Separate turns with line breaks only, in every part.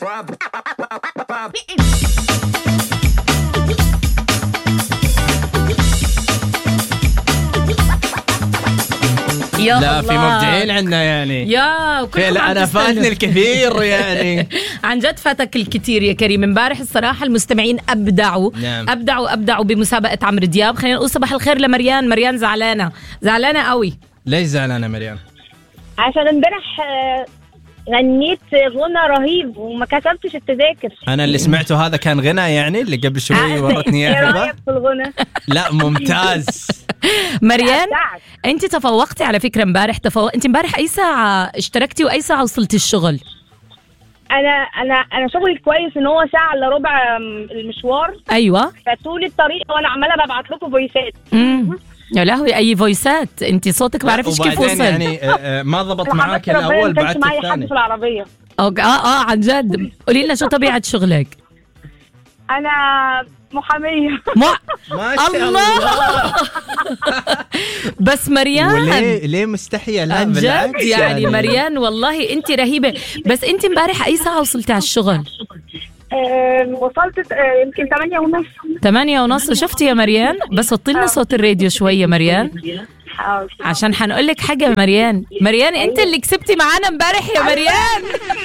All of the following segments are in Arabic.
لا في مبدعين عندنا يعني. لا أنا فاتني الكثير يعني.
عن جد فاتك الكثير يا كريم. امبارح الصراحة المستمعين أبدعوا.
نعم.
أبدعوا بمسابقة عمرو دياب. خلينا نقول صباح الخير لمريان. مريان زعلانة قوي.
ليش زعلانة مريان؟
عشان امبارح غنيت غنى رهيب وما كسبتش التذاكر.
أنا اللي سمعته هذا كان غنى يعني اللي قبل شوي ورتني
ايه
إياه.
رأيك في الغنى؟
لا ممتاز.
مريان انت تفوقتي على فكرة امبارح. انت امبارح اي ساعة اشتركتي واي ساعة وصلتي الشغل؟
انا شغلي كويس ان هو ساعة الا ربع المشوار.
ايوه.
فطول الطريق وانا عمالة ببعت لكم فويسات.
يا لهوي اي فويسات. انت صوتك بعرفش كيف وصل
يعني. ما ضبط معاك الاول بعد الثاني
في العربية.
عن جد قولي لنا شو طبيعة شغلك؟
انا محامية.
ما شاء الله.
بس مريان
ليه مستحية؟ لا
عن جد يعني مريان والله انت رهيبة. بس انت امبارح اي ساعة وصلتي على الشغل؟
وصلت يمكن 8:30.
شفتي يا مريان؟ بس وطي لنا صوت الراديو شوية مريان عشان حنقول لك حاجة. مريان انت اللي كسبتي معانا امبارح يا مريان.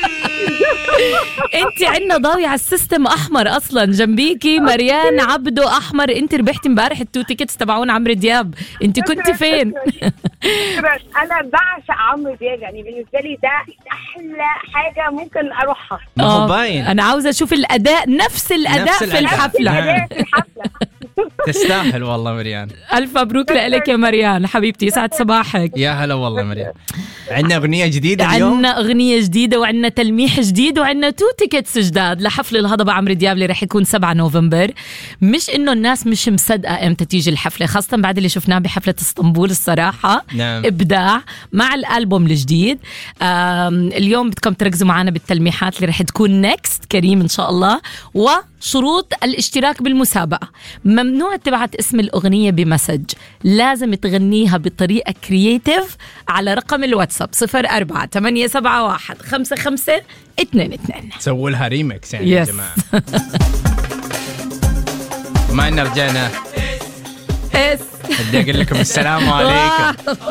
انت عندنا ضاوية على السيستم احمر اصلا جنبيكي مريان عبدو احمر. انت ربحتي امبارح ال2 تيكتس تبعون عمرو دياب. انت كنت فين؟
انا بعشق عمرو دياب يعني بالنسبة لي ده احلى حاجة ممكن اروحها.
باين.
انا عاوزة اشوف الاداء نفس الاداء في الحفلة.
تستاهل والله مريان.
الف مبروك لك يا مريان حبيبتي. يسعد صباحك.
يا هلا والله مريم. عندنا أغنية جديدة اليوم.
عندنا أغنية جديدة وعندنا تلميح جديد وعندنا 2 تيكتس جداد لحفل الهضبة عمرو دياب اللي رح يكون 7 نوفمبر. مش إنه الناس مش مصدقة إمتى تيجي الحفلة خاصة بعد اللي شفناه بحفلة اسطنبول الصراحة.
نعم.
إبداع مع الألبوم الجديد. اليوم بدكم تركزوا معنا بالتلميحات اللي رح تكون نيكست كريم إن شاء الله. وشروط الاشتراك بالمسابقة ممنوع تبعت اسم الأغنية بمسج. لازم تغنيها بطريقة كرياتيف على رقم الواتساب 04-871-5522.
سووا لها ريمكس يعني يا جماعة. ما إن رجعنا بدي أقول لكم السلام عليكم.